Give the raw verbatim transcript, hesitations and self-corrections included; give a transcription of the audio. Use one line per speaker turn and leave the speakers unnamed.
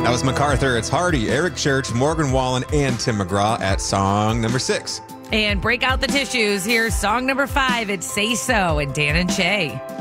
That was MacArthur. It's Hardy, Eric Church, Morgan Wallen, and Tim McGraw at song number six.
And break out the tissues. Here's song number five. It's Say So and Dan and Shay.